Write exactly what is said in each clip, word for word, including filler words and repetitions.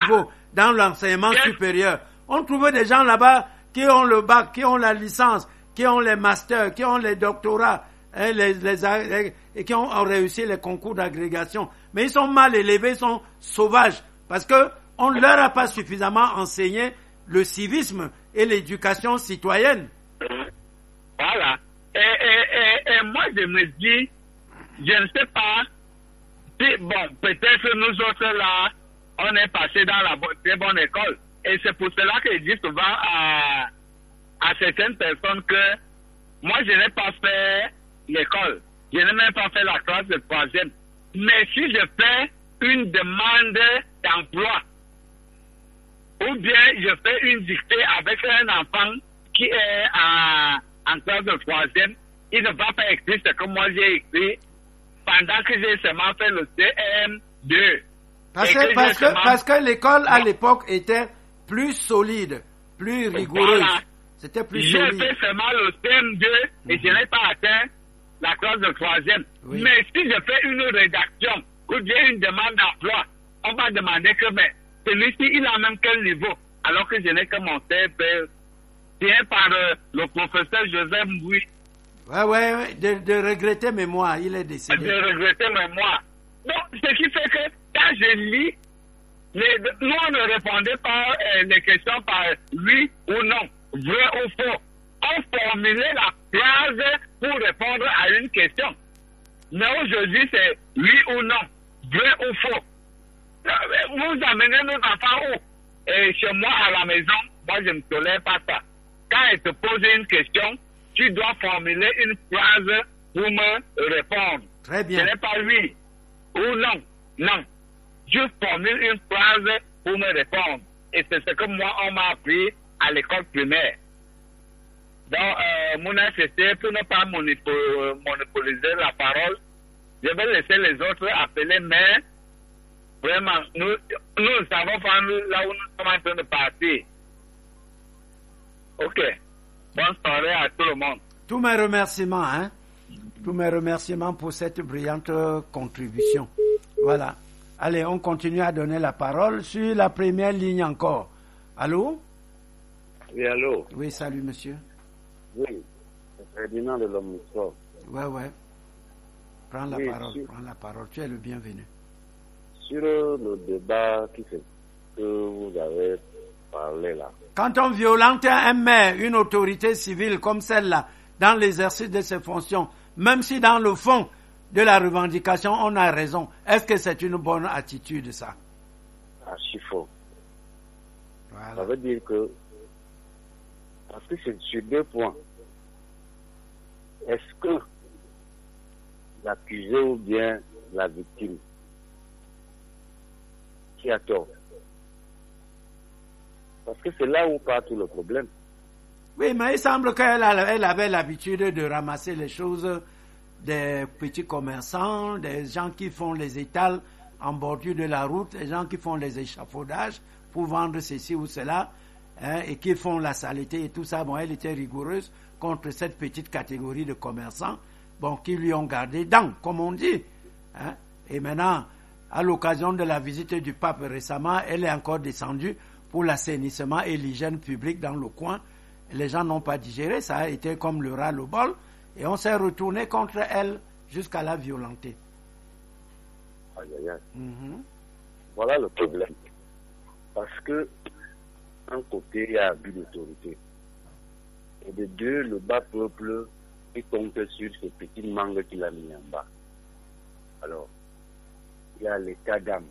niveau dans l'enseignement yes. supérieur. On trouve des gens là-bas qui ont le bac, qui ont la licence, qui ont les masters, qui ont les doctorats, hein, les, les, les, et qui ont, ont réussi les concours d'agrégation. Mais ils sont mal élevés, ils sont sauvages, parce que on ne leur a pas suffisamment enseigné le civisme et l'éducation citoyenne. Voilà. Et, et, et, et moi, je me dis, je ne sais pas si, bon, peut-être nous autres là, on est passé dans la très bonne école. Et c'est pour cela que je dis souvent à, à certaines personnes que moi, je n'ai pas fait l'école. Je n'ai même pas fait la classe de troisième. Mais si je fais une demande d'emploi, ou bien je fais une dictée avec un enfant qui est à, en classe de troisième, il ne va pas écrire ce que moi j'ai écrit pendant que j'ai seulement fait le C M deux. Parce que, parce que, seulement... parce que l'école à l'époque était plus solide, plus rigoureuse. Voilà. C'était plus j'ai solide. J'ai fait seulement le C M deux mm-hmm. et je n'ai pas atteint la classe de troisième. Oui. Mais si je fais une rédaction ou bien une demande d'emploi, on va demander que mais, celui-ci, il a même quel niveau? Alors que je n'ai que mon C P, tient par euh, le professeur Joseph Mbui. Ouais, ouais, ouais. De, de regretter mémoire, il est décédé. De regretter mémoire. Donc, ce qui fait que quand je lis, les, nous on ne répondait pas euh, les questions par oui ou non, vrai ou faux. On formulait la phrase pour répondre à une question. Mais aujourd'hui, c'est oui ou non, vrai ou faux. Vous amenez nos enfants où? Et chez moi, à la maison, moi, je ne tolère pas ça. Quand elle te pose une question, tu dois formuler une phrase pour me répondre. Très bien. Ce n'est pas oui ou non. Non. Je formule une phrase pour me répondre. Et c'est ce que moi, on m'a appris à l'école primaire. Donc, euh, mon c'était pour ne pas monopoliser la parole. Je vais laisser les autres appeler, mais vraiment, nous, nous savons pas là où nous sommes en train de partir. Ok. Bonne soirée à tout le monde. Tous mes remerciements, hein. Tous mes remerciements pour cette brillante contribution. Voilà. Allez, on continue à donner la parole sur la première ligne encore. Allô? Oui, allô? Oui, salut, monsieur. Oui, c'est Ferdinand de l'Homme. Ouais, ouais. Prends la oui, parole, sur... prends la parole. Tu es le bienvenu. Sur le débat qui fait que vous avez parlé là. Quand on violente un maire, une autorité civile comme celle-là, dans l'exercice de ses fonctions, même si dans le fond de la revendication, on a raison, est-ce que c'est une bonne attitude, ça? Archi faux. Voilà. Ça veut dire que, parce que c'est sur deux points. Est-ce que l'accusé ou bien la victime qui a tort? Parce que c'est là où part tout le problème. Oui, mais il semble qu'elle elle avait l'habitude de ramasser les choses des petits commerçants, des gens qui font les étals en bordure de la route, des gens qui font les échafaudages pour vendre ceci ou cela, hein, et qui font la saleté et tout ça. Bon, elle était rigoureuse contre cette petite catégorie de commerçants, bon, qui lui ont gardé dents, comme on dit. Hein. Et maintenant, à l'occasion de la visite du pape récemment, elle est encore descendue pour l'assainissement et l'hygiène publique dans le coin. Les gens n'ont pas digéré, ça a été comme le ras le bol, et on s'est retourné contre elle jusqu'à la violenter. Aïe, aïe, aïe. Mm-hmm. Voilà le problème. Parce que, d'un côté, il y a abus d'autorité. Et de deux, le bas peuple qui compte sur ces petites mangues qu'il a mis en bas. Alors, il y a l'état d'âme.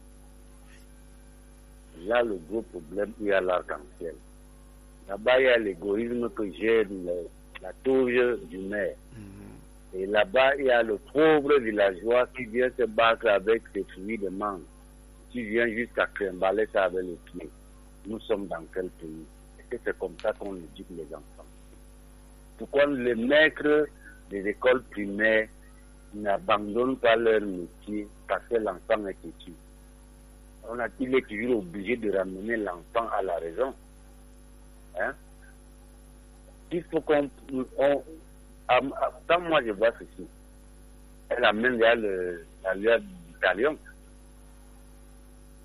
Là, le gros problème, il y a l'arc-en-ciel. Là-bas, il y a l'égoïsme que gère la touche du maire. Mm-hmm. Et là-bas, il y a le pauvre villageois qui vient se battre avec ses fruits de mangue, qui vient jusqu'à trimballer ça avec les pieds. Nous sommes dans quel pays? Est-ce que c'est comme ça qu'on éduque les enfants? Pourquoi les maîtres des écoles primaires n'abandonnent pas leur métier parce que l'enfant est têtu? On a-t-il est toujours obligé de ramener l'enfant à la raison? Hein? Il faut qu'on... On, quand moi je vois ceci, elle amène là le, la loi du talion.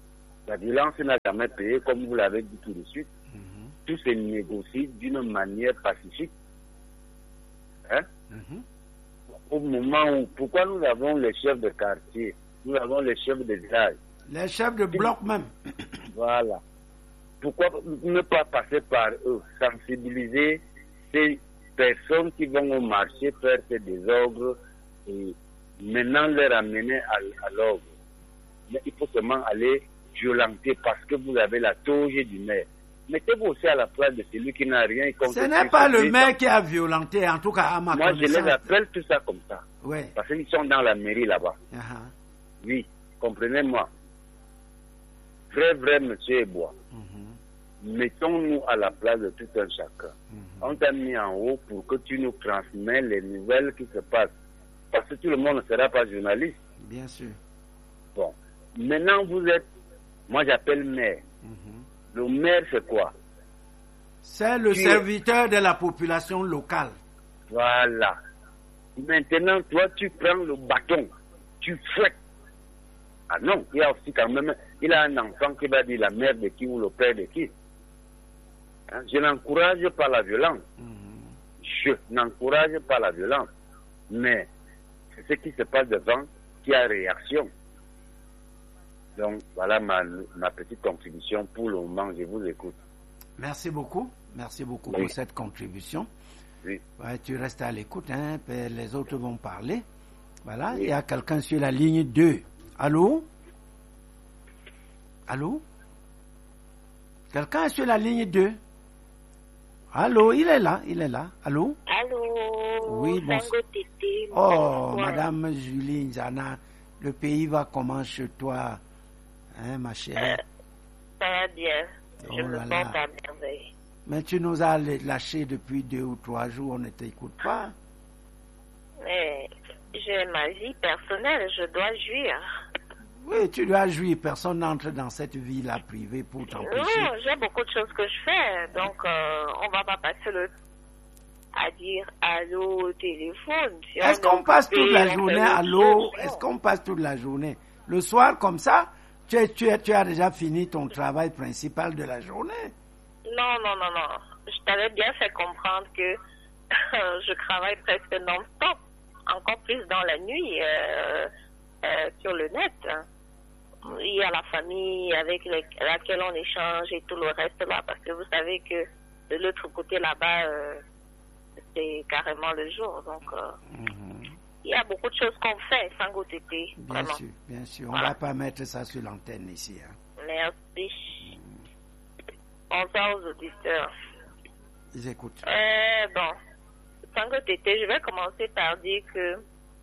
La violence n'a jamais payé, comme vous l'avez dit tout de suite. Mm-hmm. Tout se négocie d'une manière pacifique. Hein? Mm-hmm. Au moment où, pourquoi nous avons les chefs de quartier, nous avons les chefs de village. Les chefs de bloc même. Voilà. Pourquoi ne pas passer par eux, sensibiliser ces personnes qui vont au marché faire ces désordres et maintenant les ramener à, à l'ordre. Mais il faut seulement aller violenter parce que vous avez la toge du maire. Mettez-vous aussi à la place de celui qui n'a rien contre. Ce n'est pas le maire qui a violenté, en tout cas à ma Moi, connaissance. je les appelle tout ça comme ça. Oui. Parce qu'ils sont dans la mairie là-bas. Uh-huh. Oui, comprenez-moi. Vrai, vrai, monsieur Ebois. Mm-hmm. Mettons-nous à la place de tout un chacun. Mm-hmm. On t'a mis en haut pour que tu nous transmets les nouvelles qui se passent. Parce que tout le monde ne sera pas journaliste. Bien sûr. Bon. Maintenant, vous êtes... Moi, j'appelle maire. Mm-hmm. Le maire, c'est quoi? C'est le Tu serviteur es... de la population locale. Voilà. Maintenant, toi, tu prends le bâton. Tu fouettes. Ah non, il y a aussi quand même... Il a un enfant qui va dire la mère de qui ou le père de qui. Hein? Je n'encourage pas la violence. Mm-hmm. Je n'encourage pas la violence. Mais c'est ce qui se passe devant qui a réaction. Donc, voilà ma, ma petite contribution pour le moment. Je vous écoute. Merci beaucoup. Merci beaucoup oui. pour cette contribution. Oui. Ouais, tu restes à l'écoute, hein, les autres vont parler. Voilà, oui. Il y a quelqu'un sur la ligne deux. Allô? Allô? Quelqu'un est sur la ligne deux? Allô, il est là, il est là. Allô? Allô? Oui, bonsoir. Oh, Madame Julie Nzana, le pays va comment chez toi? Hein, ma chérie? Euh, ça va bien. Oh Je me là sens là. à merveille. Mais tu nous as lâchés depuis deux ou trois jours, on ne t'écoute pas. Mais j'ai ma vie personnelle, je dois jouir. Oui, tu dois jouir. Personne n'entre dans cette vie-là privée pour t'empêcher. Non, j'ai beaucoup de choses que je fais. Donc, euh, on va pas passer le à dire allô au téléphone. Si Est-ce qu'on passe toute la journée allô? Est-ce qu'on passe toute la journée? Le soir, comme ça, tu, es, tu, es, tu as déjà fini ton travail principal de la journée. Non, non, non, non. Je t'avais bien fait comprendre que je travaille presque non-stop. Encore plus dans la nuit, euh, euh, sur le net. Il y a la famille avec les, laquelle on échange et tout le reste là. Parce que vous savez que de l'autre côté là-bas, euh, c'est carrément le jour. Donc, euh, mm-hmm. il y a beaucoup de choses qu'on fait sans Go T T. Bien sûr, bien sûr. On ne voilà. va pas mettre ça sur l'antenne ici. Hein. Merci. Bonsoir aux auditeurs. Ils écoutent. Euh, bon, sans Go T T, je vais commencer par dire que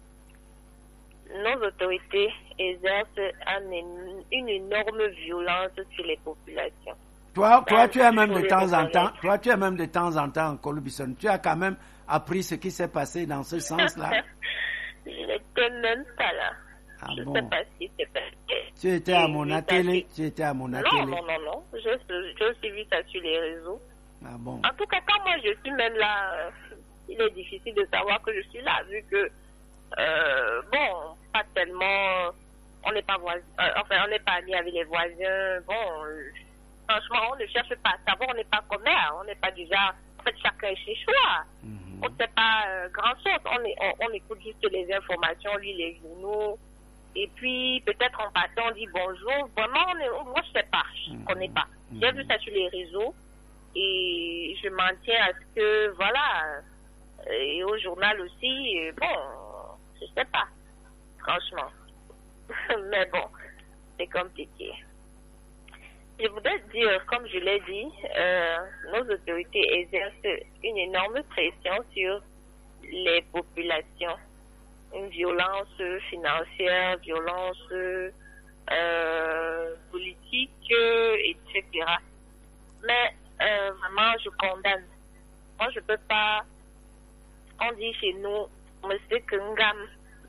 nos autorités exercent un, une énorme violence sur les populations. Toi, toi tu es même de temps en temps, toi, tu es même de temps en temps en Colubison. Tu as quand même appris ce qui s'est passé dans ce sens-là. Je n'étais même pas là. Ah je ne bon. sais pas si c'est passé. Tu étais à mon atelier. Tu étais à mon atelier. Non, non, non, non. Je, je suis vu ça sur les réseaux. Ah bon. En tout cas, quand moi je suis même là, euh, il est difficile de savoir que je suis là, vu que euh, bon, pas tellement, on n'est pas voisins, euh, enfin, on n'est pas amis avec les voisins. Bon, euh, franchement, on ne cherche pas à savoir, on n'est pas commerce, on n'est pas du genre, en fait, chacun chez soi. Mm-hmm. On ne sait pas euh, grand-chose, on, est, on, on écoute juste les informations, on lit les journaux, et puis peut-être en passant, on dit bonjour. Vraiment, on est, moi, je ne sais pas, je ne mm-hmm. connais pas. Mm-hmm. J'ai vu ça sur les réseaux, et je m'en tiens à ce que, voilà, et au journal aussi, bon, je ne sais pas, franchement. Mais bon, c'est compliqué. Je voudrais dire, comme je l'ai dit, euh, nos autorités exercent une énorme pression sur les populations. Une violence financière, violence euh, politique, et cetera. Mais euh, vraiment, je condamne. Moi, je ne peux pas, on dit chez nous, Monsieur Kengam,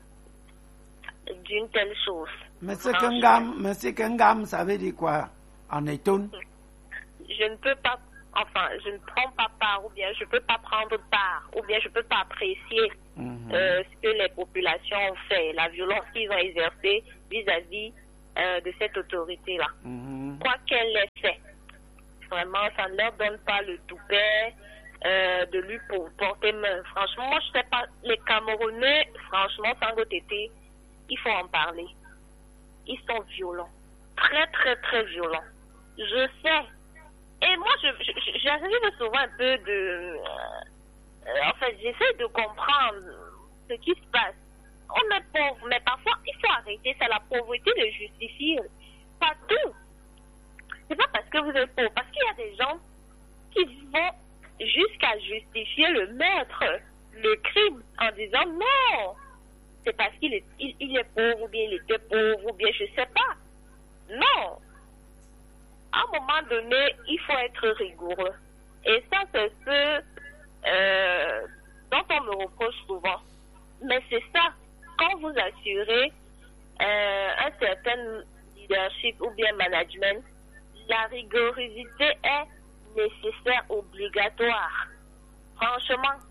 d'une telle chose. Monsieur Kengam, Monsieur Kengam, ça veut dire quoi? En étonne? Je ne peux pas, enfin, je ne prends pas part, ou bien je ne peux pas prendre part, ou bien je ne peux pas apprécier mm-hmm. euh, ce que les populations ont fait, la violence qu'ils ont exercée vis-à-vis euh, de cette autorité-là. Mm-hmm. crois qu'elle l'ait fait. Vraiment, ça ne leur donne pas le toupet euh, de lui pour porter main. Franchement, moi, je sais pas, les Camerounais, franchement, Sango Tété, il faut en parler. Ils sont violents. Très, très, très violents. Je sais. Et moi, je, je, j'arrive souvent un peu de... Euh, en fait, j'essaie de comprendre ce qui se passe. On est pauvre, mais parfois, il faut arrêter. C'est la pauvreté de justifier. Pas tout. C'est pas parce que vous êtes pauvre. Parce qu'il y a des gens qui vont jusqu'à justifier le meurtre, le crime, en disant non. C'est parce qu'il est, il, il est pauvre, ou bien il était pauvre, ou bien je sais pas. Non. À un moment donné, il faut être rigoureux. Et ça, c'est ce euh, dont on me reproche souvent. Mais c'est ça. Quand vous assurez euh, un certain leadership ou bien management, la rigorosité est nécessaire, obligatoire. Franchement.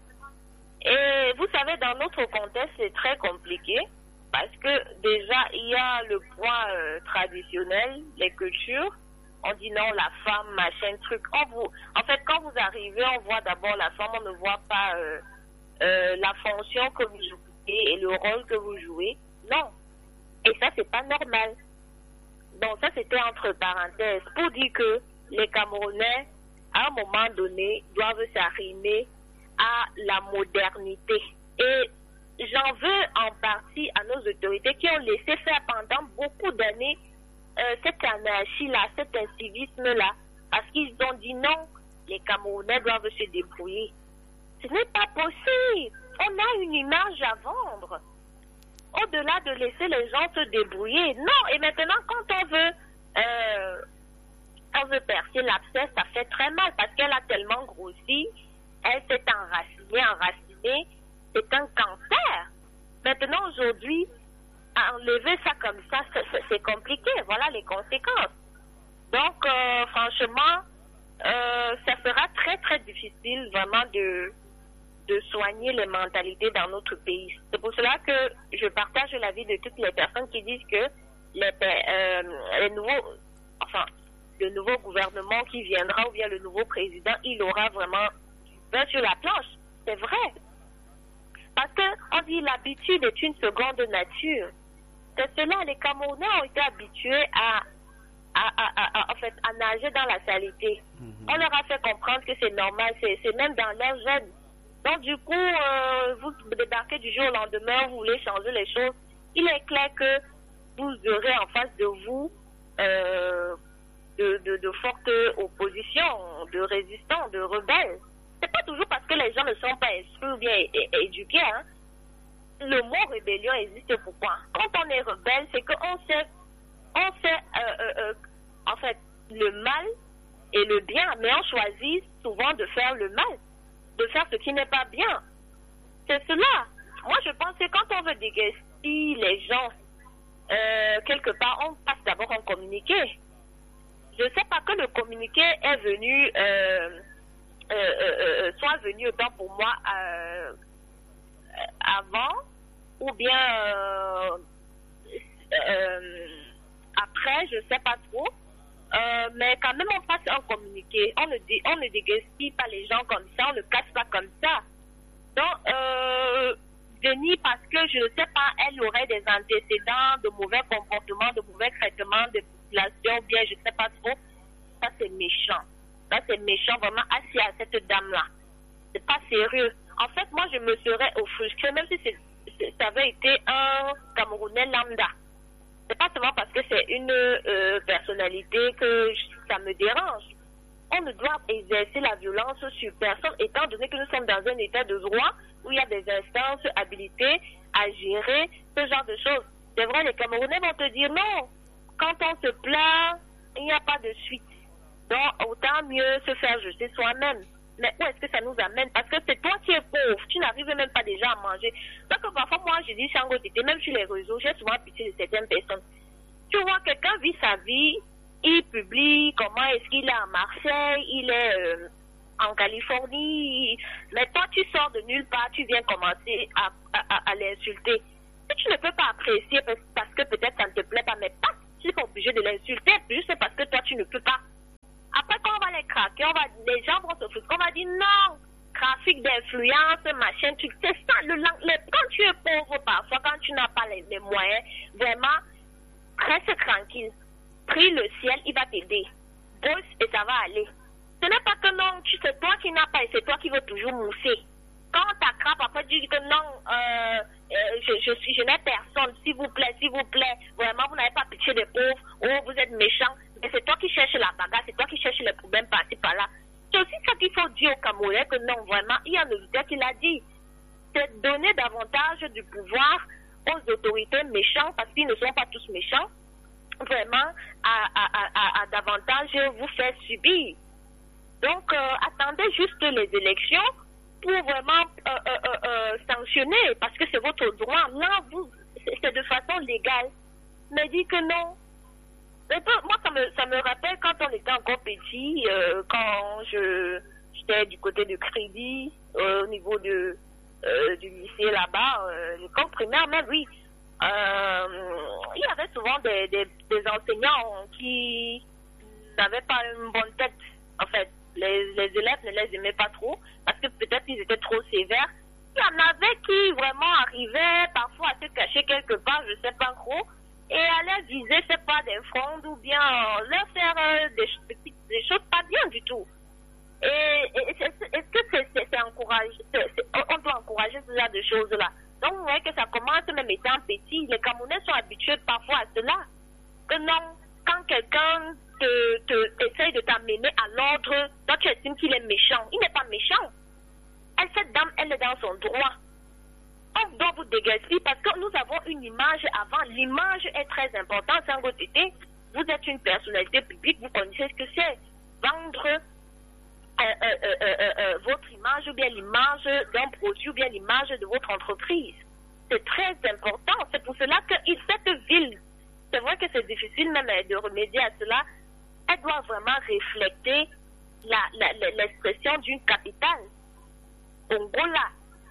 Et vous savez, dans notre contexte, c'est très compliqué parce que déjà, il y a le point euh, traditionnel, les cultures. On dit non, la femme, machin, truc. On vous, en fait, quand vous arrivez, on voit d'abord la femme, on ne voit pas euh, euh, la fonction que vous jouez et le rôle que vous jouez. Non. Et ça, c'est pas normal. Donc ça, c'était entre parenthèses pour dire que les Camerounais, à un moment donné, doivent s'arrimer à la modernité. Et j'en veux en partie à nos autorités qui ont laissé faire pendant beaucoup d'années euh, cette anarchie-là, cet incivisme-là, parce qu'ils ont dit non, les Camerounais doivent se débrouiller. Ce n'est pas possible. On a une image à vendre. Au-delà de laisser les gens se débrouiller. Non, et maintenant, quand on veut, euh, on veut percer l'abcès, ça fait très mal parce qu'elle a tellement grossi, elle s'est enracinée, enracinée, c'est un cancer. Maintenant, aujourd'hui, enlever ça comme ça, c'est compliqué. Voilà les conséquences. Donc, euh, franchement, euh, ça sera très, très difficile vraiment de... de soigner les mentalités dans notre pays. C'est pour cela que je partage l'avis de toutes les personnes qui disent que les, euh, les nouveaux, enfin, le nouveau gouvernement qui viendra ou bien le nouveau président, il aura vraiment du pain sur la planche. C'est vrai. Parce qu'on dit l'habitude est une seconde nature. C'est cela, les Camerounais ont été habitués à, à, à, à, à, en fait, à nager dans la saleté. Mm-hmm. On leur a fait comprendre que c'est normal, c'est, c'est même dans leur gène. Donc, du coup, euh, vous débarquez du jour au lendemain, vous voulez changer les choses. Il est clair que vous aurez en face de vous euh, de, de, de fortes oppositions, de résistants, de rebelles. C'est pas toujours parce que les gens ne sont pas instruits ou bien é- é- éduqués. Hein. Le mot rébellion existe pourquoi? Quand on est rebelle, c'est qu'on sait, on sait euh, euh, euh, en fait, le mal et le bien, mais on choisit souvent de faire le mal, de faire ce qui n'est pas bien. C'est cela. Moi, je pense que quand on veut déguiser les gens, euh, quelque part, on passe d'abord en communiqué. Je ne sais pas que le communiqué est venu, euh, euh, euh, soit venu autant pour moi euh, avant, ou bien euh, euh, après, je ne sais pas trop. Euh, mais quand même, on passe en communiqué. On ne, dé, on ne dégaspille pas les gens comme ça, on ne casse pas comme ça. Donc, euh, Denis, parce que je ne sais pas, elle aurait des antécédents de mauvais comportements, de mauvais traitements de population, bien, je ne sais pas trop. Ça, c'est méchant. Ça, c'est méchant, vraiment, assis à cette dame-là. C'est pas sérieux. En fait, moi, je me serais offusquée, même si c'est, c'est, ça avait été un Camerounais lambda. C'est pas seulement parce que c'est une euh, personnalité que ça me dérange. On ne doit exercer la violence sur personne, étant donné que nous sommes dans un état de droit où il y a des instances habilitées à gérer ce genre de choses. C'est vrai, les Camerounais vont te dire non. Quand on se plaint, il n'y a pas de suite. Donc, autant mieux se faire jeter soi-même. Mais où est-ce que ça nous amène? Parce que c'est toi qui es pauvre, tu n'arrives même pas déjà à manger. Donc parfois, moi, je dis Sango Tété, même sur les réseaux, j'ai souvent pitié de certaines personnes. Tu vois, quelqu'un vit sa vie, il publie comment est-ce qu'il est à Marseille, il est euh, en Californie, mais toi, tu sors de nulle part, tu viens commencer à, à, à, à l'insulter. Et tu ne peux pas apprécier parce que peut-être ça ne te plaît pas, mais passe tu n'es pas obligé de l'insulter, juste parce que toi, tu ne peux pas. Après, quand on va les craquer, on va, les gens vont se frustrer, on va dire non, trafic d'influence, machin, truc. C'est ça, le, le, quand tu es pauvre parfois, quand tu n'as pas les, les moyens, vraiment, reste tranquille. Prie le ciel, il va t'aider. Bosse et ça va aller. Ce n'est pas que non, c'est toi qui n'as pas et c'est toi qui veux toujours mousser. Quand on t'attrape, après tu dis que non, euh, euh, je, je, suis, je n'ai personne, s'il vous plaît, s'il vous plaît, vraiment vous n'avez pas pitié des pauvres, ou vous êtes méchant, mais c'est toi qui cherches la bagarre, c'est toi qui cherches les problèmes par-ci par-là. C'est aussi ça qu'il faut dire aux Camerounais, que non, vraiment, il y a un auditeur qui l'a dit, c'est donner davantage du pouvoir aux autorités méchantes, parce qu'ils ne sont pas tous méchants, vraiment, à, à, à, à davantage vous faire subir. Donc, euh, attendez juste les élections pour vraiment euh, euh, euh, euh, sanctionner, parce que c'est votre droit. Là, vous, c'est de façon légale. Mais dit que non. Et peu, moi, ça me, ça me rappelle quand on était encore petit, euh, quand je j'étais du côté de Crédit, euh, au niveau de, euh, du lycée là-bas, euh, l'école primaire, même oui. Euh, il y avait souvent des, des, des enseignants qui n'avaient pas une bonne tête, en fait. Les, les élèves ne les aimaient pas trop parce que peut-être ils étaient trop sévères. Il y en avait qui vraiment arrivaient parfois à se cacher quelque part, je ne sais pas trop, et allaient viser, c'est pas des frondes ou bien euh, leur faire euh, des, des, des choses pas bien du tout. Et, et est-ce que c'est, c'est, c'est encouragé, c'est, c'est, on doit encourager ce genre de choses-là. Donc vous voyez que ça commence même étant petit. Les Camerounais sont habitués parfois à cela. Que non, quand quelqu'un te, te, essaye de t'amener à l'ordre, toi tu estimes qu'il est méchant. Il n'est pas méchant. Elle, cette dame, elle est dans son droit. On doit vous dégager parce que nous avons une image avant. L'image est très importante. Sango Tété, vous êtes une personnalité publique, vous connaissez ce que c'est. Vendre euh, euh, euh, euh, euh, votre image ou bien l'image d'un produit ou bien l'image de votre entreprise. C'est très important. C'est pour cela que cette ville, c'est vrai que c'est difficile même de remédier à cela, elle doit vraiment refléter la, la, la, l'expression d'une capitale. Angola.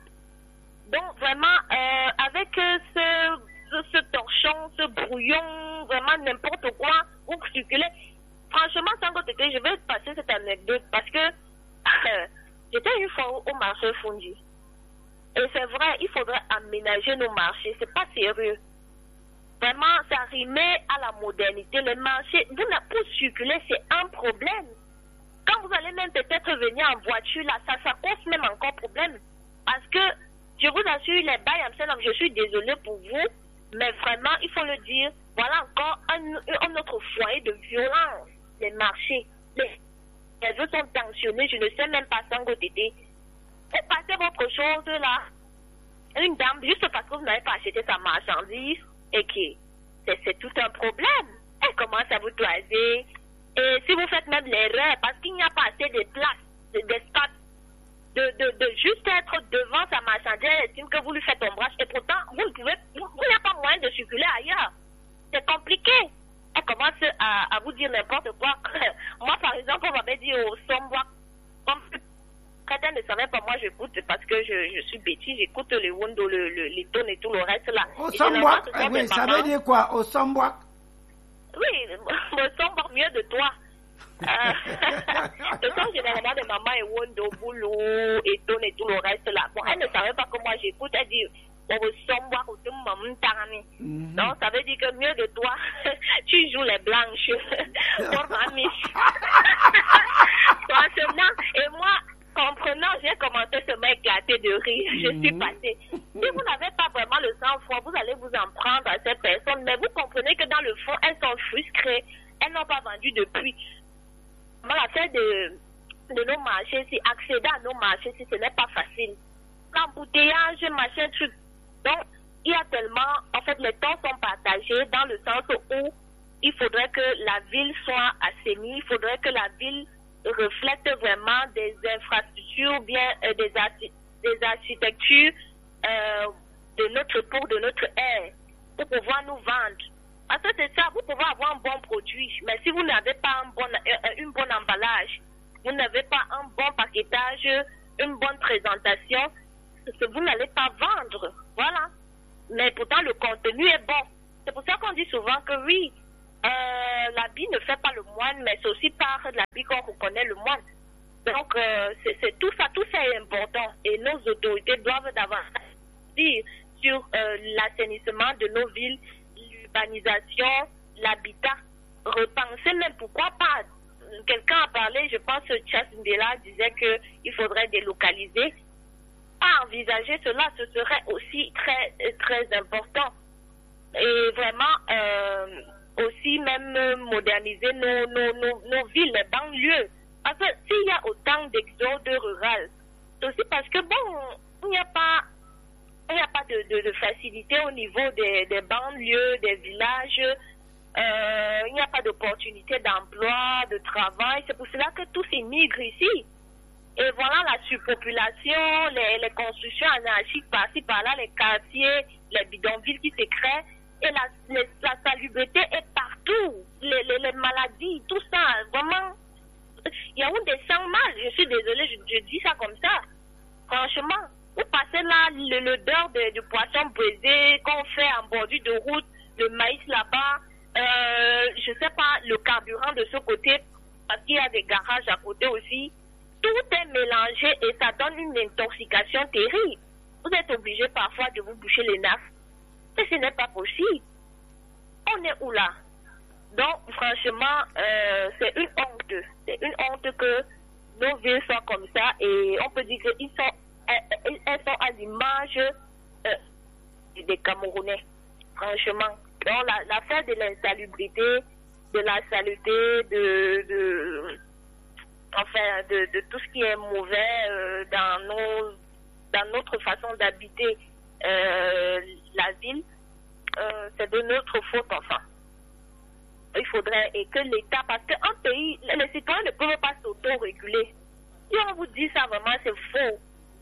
Donc vraiment, euh, avec ce, ce, ce torchon, ce brouillon, vraiment n'importe quoi, vous circulez. Franchement, sans côté, je vais passer cette anecdote parce que euh, j'étais une fois au, au marché Fundi. Et c'est vrai, il faudrait aménager nos marchés. C'est pas sérieux. Vraiment, ça rimait à la modernité. Les marchés, vous n'avez pas circuler, c'est un problème. Quand vous allez même peut-être venir en voiture, là, ça, ça cause même encore problème. Parce que, je vous assure, les bails, je suis désolée pour vous, mais vraiment, il faut le dire, voilà encore un, un autre foyer de violence, les marchés. Les, les gens sont tensionnés, je ne sais même pas sans côté. Vous passez votre chose là, une dame, juste parce que vous n'avez pas acheté sa marchandise, et que c'est, c'est tout un problème. Elle commence à vous toiser. Et si vous faites même l'erreur, parce qu'il n'y a pas assez de place, de, d'espace, de, de, de juste être devant sa marchandise, elle estime que vous lui faites ombrage, et pourtant, vous ne pouvez, vous, vous n'avez pas moyen de circuler ailleurs. C'est compliqué. Elle commence à, à vous dire n'importe quoi. Moi, par exemple, on m'avait dit au Sombois, comme quand elle ne savait pas, moi j'écoute parce que je, je suis bêtise, j'écoute le Wondo, le, le, les tonnes et tout le reste là. Au Sombois, oui, ça veut dire quoi, au Sombois? Oui, au Sombois, mieux de toi. Ce sont généralement des mamans et Wondo, Boulou et tonnes et tout le reste là. Bon, elle ne savait pas que moi j'écoute, elle dit au Sombois, au Maman Tarani. Donc ça veut dire que mieux de toi, tu joues les blanches. Pour mamie. Franchement, et moi, comprenant, j'ai commencé à me éclater de rire. Je suis passée. Si vous n'avez pas vraiment le sang-froid, vous allez vous en prendre à cette personne. Mais vous comprenez que dans le fond, elles sont frustrées. Elles n'ont pas vendu depuis. L'affaire de, de nos marchés, c'est accéder à nos marchés, si ce n'est pas facile. L'embouteillage, machin, truc. Donc, il y a tellement, en fait, les temps sont partagés dans le sens où il faudrait que la ville soit assainie, il faudrait que la ville reflète vraiment des infrastructures, bien euh, des, archi- des architectures euh, de notre pour de notre air, pour pouvoir nous vendre. Parce que c'est ça, vous pouvez avoir un bon produit, mais si vous n'avez pas un bon, euh, une bonne emballage, vous n'avez pas un bon paquetage, une bonne présentation, vous n'allez pas vendre. Voilà. Mais pourtant, le contenu est bon. C'est pour ça qu'on dit souvent que oui, euh, l'habit ne fait pas le moine, mais c'est aussi par l'habit qu'on reconnaît le moine. Donc, euh, c'est, c'est tout ça, tout ça est important. Et nos autorités doivent davantage dire sur euh, l'assainissement de nos villes, l'urbanisation, l'habitat. Repenser même, pourquoi pas. Quelqu'un a parlé, je pense que Charles Mbela disait qu'il faudrait délocaliser. À envisager cela, ce serait aussi très, très important. Et vraiment, euh, aussi même moderniser nos, nos, nos, nos villes, les banlieues. Parce que s'il y a autant d'exode rural, c'est aussi parce que, bon, il n'y a pas, il n'y a pas de, de, de facilité au niveau des, des banlieues, des villages. Euh, il n'y a pas d'opportunité d'emploi, de travail. C'est pour cela que tous émigrent ici. Et voilà la surpopulation, les, les constructions anarchiques par-ci, par-là, les quartiers, les bidonvilles qui se créent. Et la, les, la salubrité est partout. Les, les, les maladies, tout ça, vraiment. Il y a où des sang mal. Je suis désolée, je, je dis ça comme ça. Franchement, vous passez là l'odeur de, de poisson brisé qu'on fait en bordure de route, le maïs là-bas. Euh, je sais pas, le carburant de ce côté, parce qu'il y a des garages à côté aussi. Tout est mélangé et ça donne une intoxication terrible. Vous êtes obligé parfois de vous boucher les nafs. Et ce n'est pas possible. On est où là? Donc, franchement, euh, c'est une honte. C'est une honte que nos villes soient comme ça et on peut dire qu'ils sont, elles, elles sont à l'image euh, des Camerounais. Franchement. Donc, l'affaire de l'insalubrité, de la saleté, de, de, enfin, de, de tout ce qui est mauvais euh, dans, nos, dans notre façon d'habiter euh, la ville, euh, c'est de notre faute, enfin. Il faudrait et que l'État, parce qu'un pays, les citoyens ne peuvent pas s'auto-réguler. Si on vous dit ça, vraiment, c'est faux.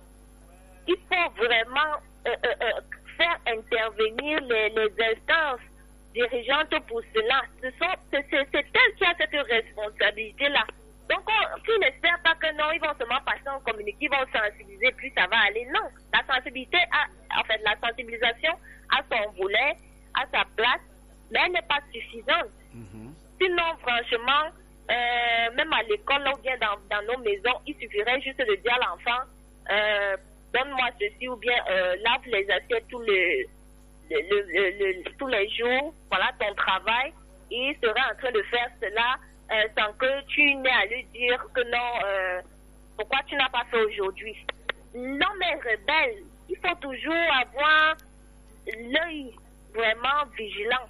Il faut vraiment euh, euh, euh, faire intervenir les, les instances dirigeantes pour cela. Ce sont, c'est, c'est, c'est elle qui a cette responsabilité-là. Donc, on, qui n'espère pas que non, ils vont seulement passer en communiqué, ils vont sensibiliser, puis ça va aller. Non, la sensibilité, a, en fait, la sensibilisation a son volet, a sa place, mais elle n'est pas suffisante. Mm-hmm. Sinon, franchement, euh, même à l'école, là ou bien dans, dans nos maisons, il suffirait juste de dire à l'enfant, euh, donne-moi ceci ou bien euh, lave les assiettes tous les, le, le, le, le, tous les jours, voilà ton travail, et il serait en train de faire cela euh, sans que tu n'aies à lui dire que non, euh, pourquoi tu n'as pas fait aujourd'hui. L'homme est rebelle, il faut toujours avoir l'œil vraiment vigilant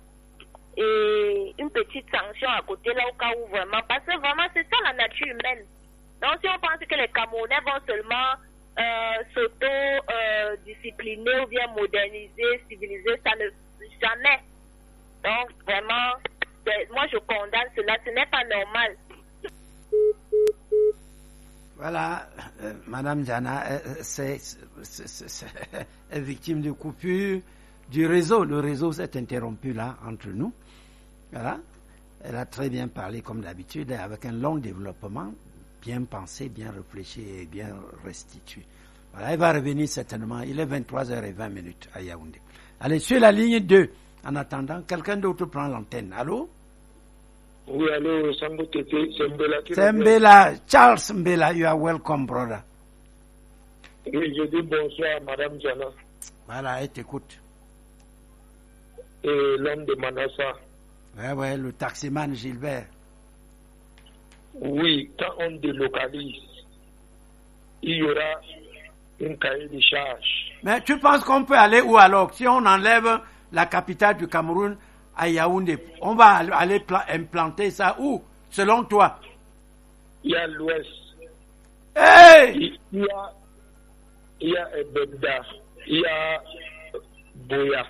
et une petite sanction à côté là au cas où vraiment, parce que vraiment c'est ça la nature humaine. Donc si on pense que les Camerounais vont seulement euh, s'auto-discipliner euh, ou bien moderniser, civiliser, ça ne jamais. Donc vraiment, moi je condamne cela, ce n'est pas normal. Voilà, euh, Madame Diana, euh, c'est, c'est, c'est, c'est est victime de coupure du réseau. Le réseau s'est interrompu là entre nous. Voilà, elle a très bien parlé comme d'habitude, avec un long développement, bien pensé, bien réfléchi et bien restitué. Voilà, elle va revenir certainement. Il est vingt-trois heures vingt à Yaoundé. Allez, sur la ligne deux. En attendant, quelqu'un d'autre prend l'antenne. Allô? Oui, allô, Sango Tete, c'est Mbela. C'est Mbela, Charles Mbela, you are welcome, brother. Oui, je dis bonsoir, Madame Diana. Voilà, elle t'écoute. Et l'homme de Manassa. Ouais, ouais, le taximan Gilbert. Oui, quand on délocalise, il y aura une cahier de charges. Mais tu penses qu'on peut aller où alors? Si on enlève la capitale du Cameroun à Yaoundé, on va aller implanter ça où, selon toi? Il y a l'ouest. Hey! Il y a, il y a Ebebda, il y a Boya.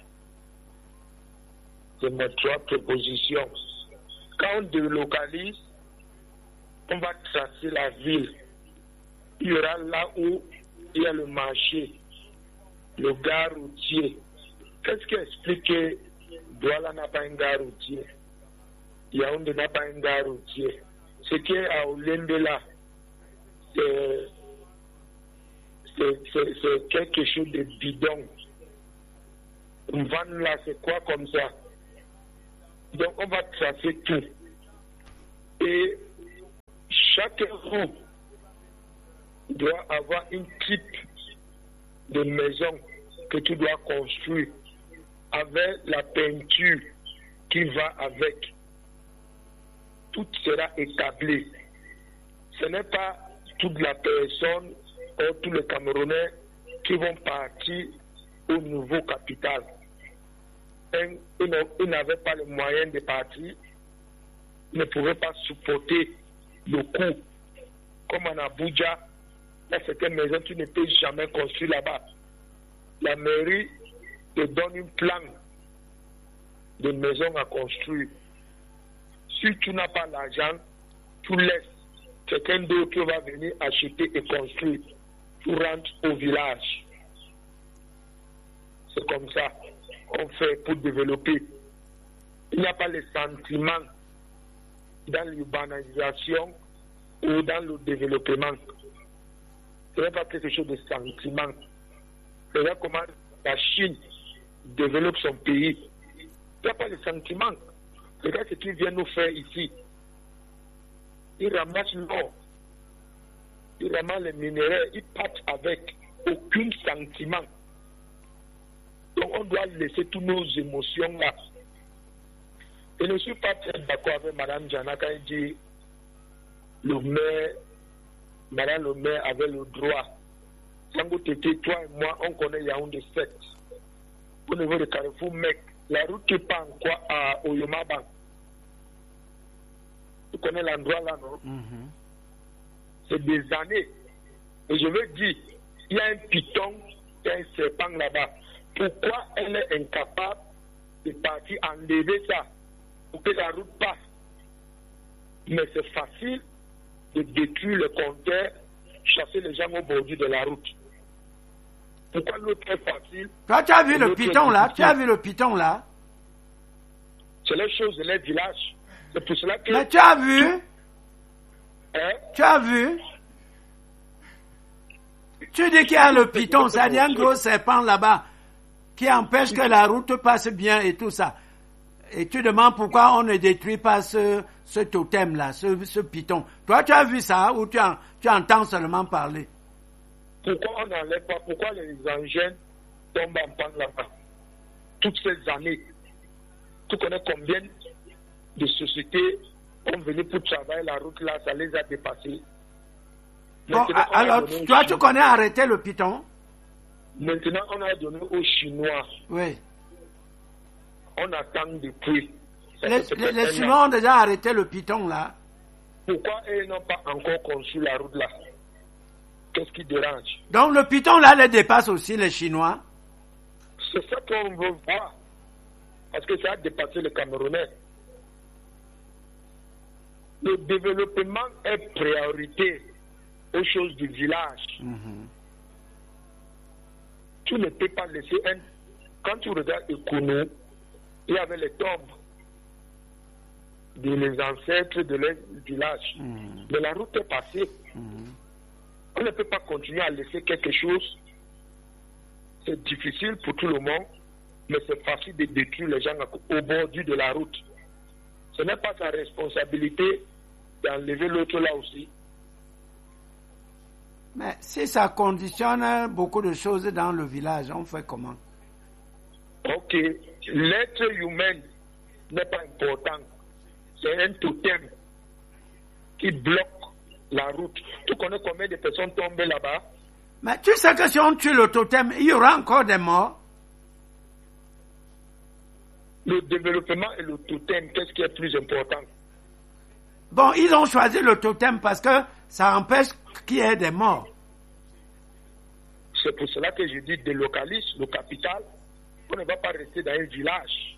C'est mes trois propositions. Quand on délocalise, on va tracer la ville. Il y aura là où il y a le marché, le gare routier. Qu'est-ce qui explique que Douala n'a pas un gare routier? Yaoundé n'a pas un gare routier. Ce qui est à Olembe là, c'est, c'est, c'est, c'est quelque chose de bidon. Une vanne là, c'est quoi comme ça? Donc, on va tracer tout. Et chaque roue doit avoir une type de maison que tu dois construire avec la peinture qui va avec. Tout sera établi. Ce n'est pas toute la personne ou tous les Camerounais qui vont partir au nouveau capital. Ils, ils n'avaient pas les moyens de partir, ils ne pouvaient pas supporter le coût. Comme en Abuja, là, c'est une maison qui ne peut jamais construire là-bas. La mairie te donne un plan de maison à construire. Si tu n'as pas l'argent, tu laisses quelqu'un d'autre qui va venir acheter et construire. Tu rentres au village. C'est comme ça qu'on fait pour développer. Il n'y a pas le sentiment dans l'urbanisation ou dans le développement. Ce n'est pas quelque chose de sentiment. Regarde comment la Chine développe son pays. Il n'y a pas de sentiment. Regarde ce qu'ils viennent nous faire ici. Ils ramassent l'or. Ils ramassent les minéraux. Ils partent avec aucun sentiment. Donc on doit laisser toutes nos émotions là. Je ne suis pas très d'accord avec Mme Diana quand elle dit le maire, Mme le maire avait le droit. Sango Tété, toi et moi, on connaît Yaoundé sept. Au niveau de Carrefour Mec, la route qui part quoi à Oyomabang. Tu connais l'endroit là, non? Mm-hmm. C'est des années. Et je veux dire, il y a un python, il y a un serpent là-bas. Pourquoi elle est incapable de partir enlever ça pour que la route passe? Mais c'est facile de détruire le compteur, chasser les gens au bord de la route. Pourquoi l'autre est facile? Toi, tu as vu le python là? Tu as vu le python là? C'est les choses de les villages. C'est pour cela que... Mais tu as vu? Hein? Tu as vu? Tu dis qu'il y a le python, c'est-à-dire un gros serpent là-bas qui empêche que la route passe bien et tout ça. Et tu demandes pourquoi on ne détruit pas ce, ce totem-là, ce, ce python. Toi, tu as vu ça ou tu, en, tu entends seulement parler? Pourquoi on n'enlève pas? Pourquoi les engins tombent en panne là-bas? Toutes ces années, tu connais combien de sociétés ont venu pour travailler la route là, ça les a dépassés. Bon, alors, toi, tu connais arrêter le python? Maintenant, on a donné aux Chinois. Oui. On attend depuis. Les, les, les Chinois ont déjà arrêté le python là. Pourquoi ils n'ont pas encore construit la route là? Qu'est-ce qui dérange? Donc le python là les dépasse aussi les Chinois? C'est ça qu'on veut voir. Parce que ça a dépassé les Camerounais. Le développement est priorité aux choses du village. Mm-hmm. Tu ne peux pas laisser un... Quand tu regardes Ekounou, il y avait les tombes des ancêtres de leur village. Mm-hmm. Mais la route est passée. Mm-hmm. On ne peut pas continuer à laisser quelque chose. C'est difficile pour tout le monde, mais c'est facile de détruire les gens au bord de la route. Ce n'est pas sa responsabilité d'enlever l'autre là aussi. Mais si ça conditionne beaucoup de choses dans le village, on fait comment? Ok, l'être humain n'est pas important. C'est un totem qui bloque la route. Tu connais combien de personnes tombées là-bas? Mais tu sais que si on tue le totem, il y aura encore des morts? Le développement et le totem, qu'est-ce qui est plus important? Bon, ils ont choisi le totem parce que ça empêche qu'il y ait des morts. C'est pour cela que je dis délocalise le capital. On ne va pas rester dans un village.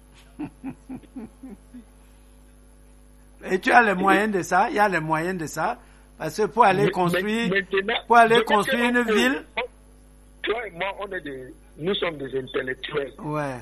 Et tu as les moyens de ça? Il y a les moyens de ça? Parce que pour aller construire, pour aller construire une ville... Toi et moi, on est des, nous sommes des intellectuels. Ouais.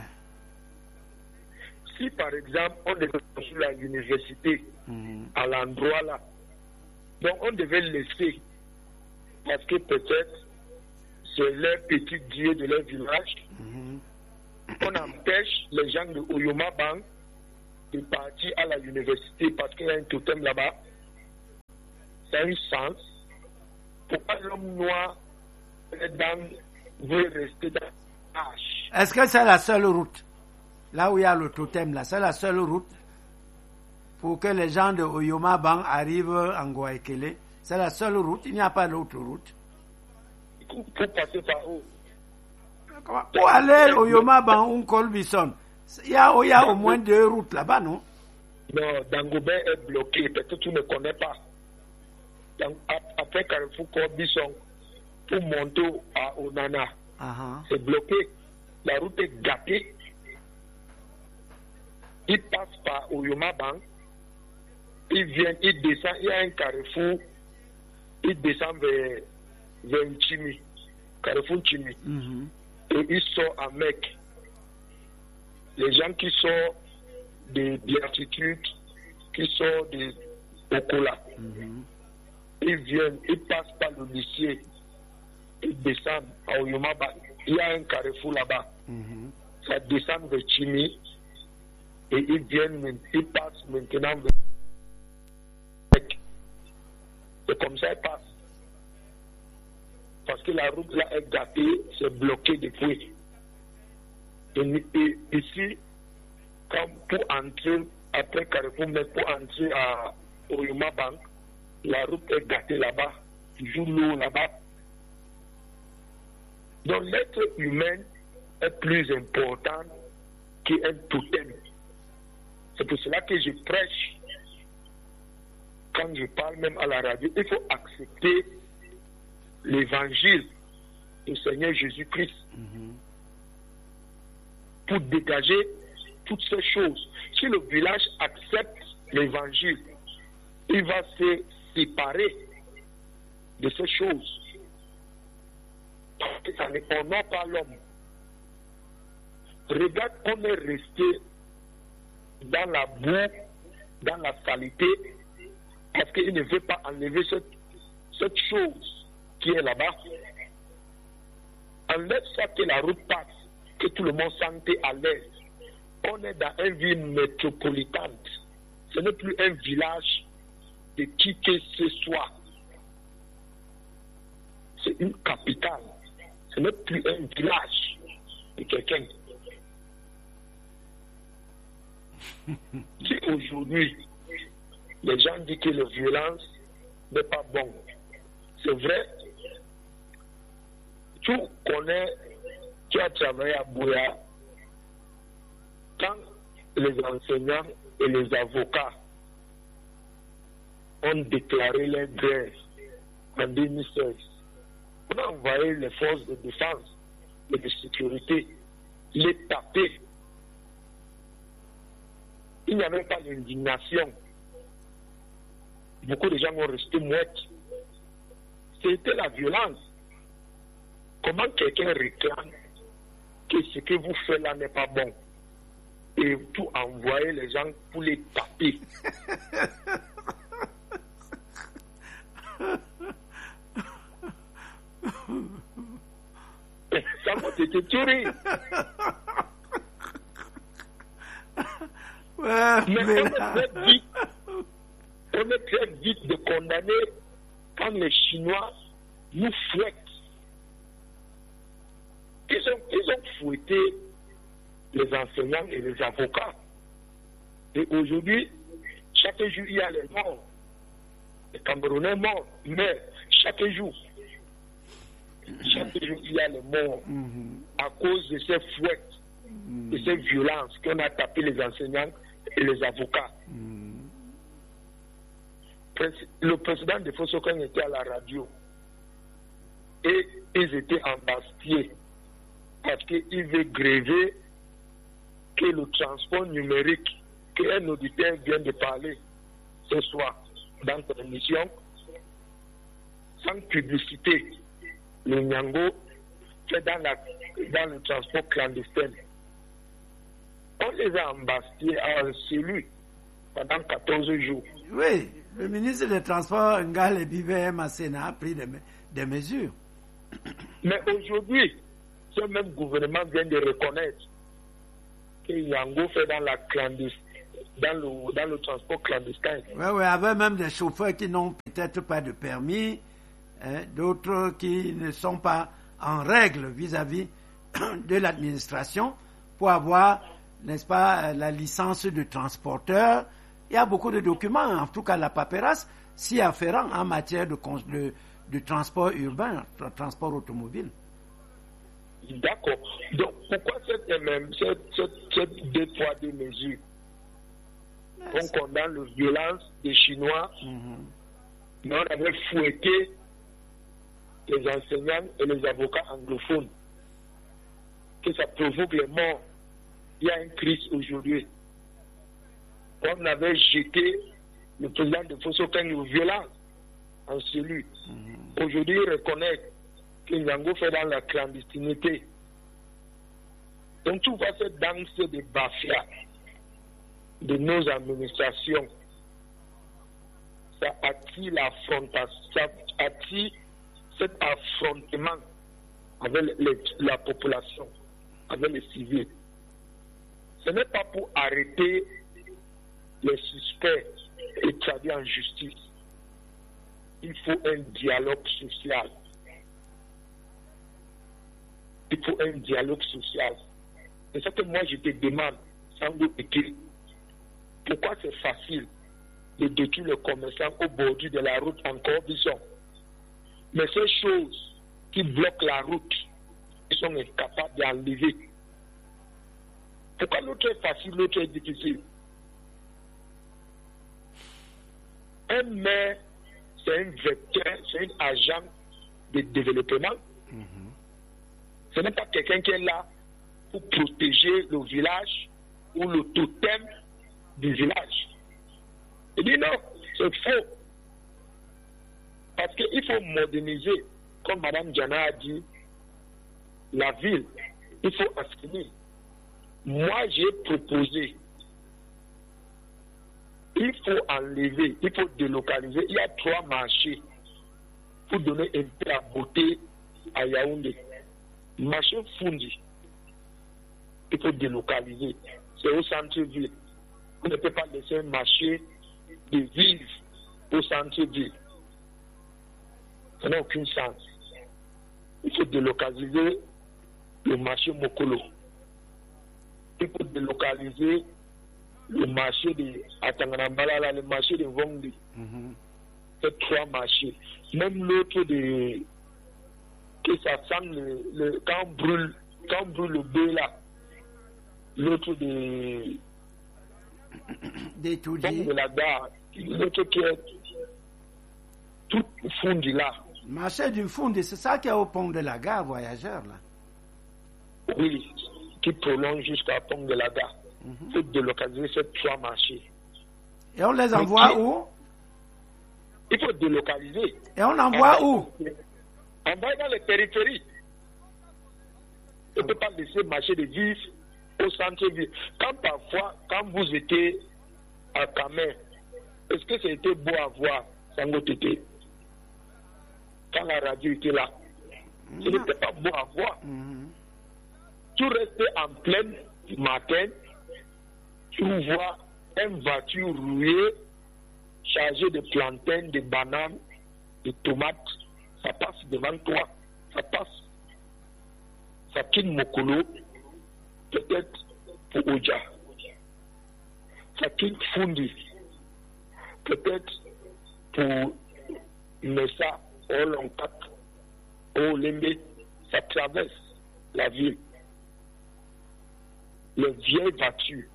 Si par exemple, on devait construire la université mmh. à l'endroit là, donc on devait laisser, parce que peut-être c'est leur petit dieu de leur village, mmh. on empêche les gens de Oyomabang de partir à la université parce qu'il y a un totem là-bas, ça a un sens. Pourquoi l'homme noir dans, veut rester dans l'âge? Est-ce que c'est la seule route? Là où il y a le totem, là, c'est la seule route pour que les gens de Oyoma Bang arrivent en Goaekele? C'est la seule route, il n'y a pas d'autre route. Pour passer par où? Pour aller au Oyoma Bang ou Kolbison, il y a, il y a au moins deux routes là-bas, non? Non, Dangobin est bloqué, peut-être que tu ne connais pas. Donc, après Carrefour Kolbison, pour monter à Onana, uh-huh. C'est bloqué. La route est gâtée. Il passe par Oyoma Bang, il vient, il descend, il y a un carrefour, il descend vers, vers Chimi, Carrefour Chimi. Mm-hmm. Et il sort à Mecque. Les gens qui sortent des béatitudes, qui sortent des Okola, mm-hmm. Ils viennent, ils passent par le lycée, ils descendent à Oyoma Bang. Il y a un carrefour là-bas. Mm-hmm. Ça descend vers Chimi et ils viennent, ils passent maintenant vers Mecque. C'est comme ça qu'ils passent. Parce que la route là est gâtée, c'est bloqué depuis. Et, et ici, comme pour entrer, après Carrefour, mais pour entrer à Oyoma Bang, la route est gâtée là-bas, toujours l'eau là-bas. Donc l'être humain est plus important qu'un totem. C'est pour cela que je prêche. Quand je parle même à la radio, il faut accepter l'évangile du Seigneur Jésus-Christ mm-hmm. pour dégager toutes ces choses. Si le village accepte l'évangile, il va se séparer de ces choses. Parce que ça ne honore pas l'homme. Regarde, on est resté dans la boue, dans la saleté, parce qu'il ne veut pas enlever cette, cette chose qui est là-bas. Enlève ça, que la route passe, que tout le monde sente à l'aise. On est dans une ville métropolitaine. Ce n'est plus un village de qui que ce soit. C'est une capitale. Ce n'est plus un village de quelqu'un. Si aujourd'hui, les gens disent que la violence n'est pas bon, c'est vrai. Tu connais, tu as travaillé à Bouya, quand les enseignants et les avocats ont déclaré leur grève en deux mille seize, on a envoyé les forces de défense et de sécurité les taper. Il n'y avait pas d'indignation. Beaucoup de gens ont resté muets. C'était la violence. Comment quelqu'un réclame que ce que vous faites là n'est pas bon et tout envoyer les gens pour les taper? Ça m'a été tué. Ouais, mais, mais on, est très vite, on est très vite de condamner quand les Chinois nous fouettent. Ils ont, ils ont fouetté les enseignants et les avocats. Et aujourd'hui, chaque jour, il y a les morts. Les Camerounais morts, mais chaque jour, chaque jour, il y a les morts mm-hmm. à cause de ces fouettes, mm-hmm. de ces violences qu'on a tapé les enseignants et les avocats. Mm. Le président de Fosokan était à la radio et ils étaient en Bastille parce qu'ils veulent gréver que le transport numérique qu'un auditeur vient de parler ce soir dans cette émission, sans publicité, le Nyango fait dans, la, dans le transport clandestin. On les a embastillés à un celui pendant quatorze jours. Oui, le ministre des Transports, Ngale Bibe Massena, a pris des, des mesures. Mais aujourd'hui, ce même gouvernement vient de reconnaître que Yango fait dans la clandestin, dans le, dans le transport clandestin. Oui, oui, avec même des chauffeurs qui n'ont peut-être pas de permis, hein, d'autres qui ne sont pas en règle vis-à-vis de l'administration pour avoir, n'est-ce pas, la licence de transporteur. Il y a beaucoup de documents, en tout cas la paperasse, s'y afférent en matière de, de, de transport urbain, de transport automobile. D'accord. Donc, pourquoi cette, même, cette, cette, cette deux poids deux mesures? On condamne la violence des Chinois, mm-hmm. mais on avait fouetté les enseignants et les avocats anglophones. Que ça provoque les morts. Il y a une crise aujourd'hui. On avait jeté le président de Fosso-Keng aux violences en cellule. Mm-hmm. Aujourd'hui, il reconnaît que Nyango fait dans la clandestinité. Donc tout va cette danse de bafia de nos administrations. Ça attire l'affrontation, ça attire cet affrontement avec les, la population, avec les civils. Ce n'est pas pour arrêter les suspects et traduire en justice. Il faut un dialogue social. Il faut un dialogue social. C'est ça que moi je te demande, sans doute écrit. Pourquoi c'est facile de détruire le commerçant au bord de la route encore, disons. Mais ces choses qui bloquent la route, ils sont incapables d'enlever. Pourquoi l'autre est facile, l'autre est difficile? Un maire, c'est un vecteur, c'est un agent de développement. Mm-hmm. Ce n'est pas quelqu'un qui est là pour protéger le village ou le totem du village. Il dit non, c'est faux. Parce qu'il faut moderniser, comme Mme Diana a dit, la ville. Il faut assainir. Moi, j'ai proposé, il faut enlever, il faut délocaliser. Il y a trois marchés pour donner un peu la beauté à Yaoundé. Marché Fundi, il faut délocaliser. C'est au centre-ville. On ne peut pas laisser un marché de vivre au centre-ville. Ça n'a aucun sens. Il faut délocaliser le marché Mokolo. Il faut délocaliser le marché de Atanganambala, le marché de Vongdi. Mm-hmm. C'est trois marchés. Même l'autre de que ça sent le, le quand on brûle quand on brûle le blé là, l'autre de d'étudier de la gare, l'autre qui est tout Fundi là. Marché du Fundi, c'est ça qui est au pont de la gare voyageur là. Oui, qui prolonge jusqu'à pont de la gare. Il mm-hmm. faut délocaliser ces trois marchés. Et on les envoie qui, où? Il faut délocaliser. Et on envoie on où? On va dans les périphéries. On ne peut pas laisser marcher de vivre au centre-ville. Quand parfois, quand vous étiez à Kamer, est-ce que c'était beau à voir Sangotété? Quand la radio était là, ce mm-hmm. n'était pas beau à voir. Mm-hmm. Tu restais en plein matin, tu vois une voiture rouillée, chargée de plantains, de bananes, de tomates. Ça passe devant toi, ça passe. Ça quitte Mokolo, peut-être pour Oja. Ça quitte Fundi, peut-être pour Messa, Olonkat, Olembe. Ça traverse la ville. Les vieilles voitures,